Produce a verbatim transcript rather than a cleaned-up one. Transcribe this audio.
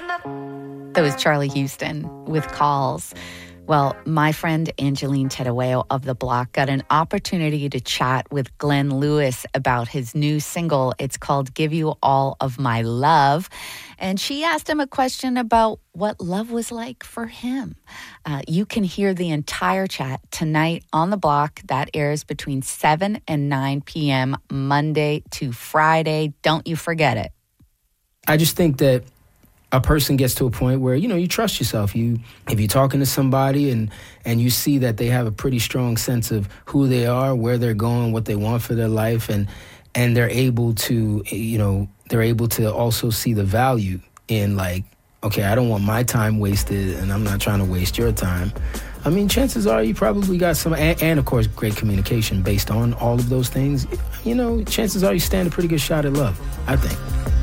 That was Charlie Houston with Calls. Well, my friend Angeline Tedaweo of The Block got an opportunity to chat with Glenn Lewis about his new single. It's called Give You All of My Love. And she asked him a question about what love was like for him. Uh, you can hear the entire chat tonight on The Block. That airs between seven and nine p.m. Monday to Friday. Don't you forget it. I just think that a person gets to a point where, you know, you trust yourself. You, if you're talking to somebody and, and you see that they have a pretty strong sense of who they are, where they're going, what they want for their life, and and they're able to, you know, they're able to also see the value in, like, okay, I don't want my time wasted and I'm not trying to waste your time. I mean, chances are you probably got some, and, and of course, great communication based on all of those things. You know, chances are you stand a pretty good shot at love, I think.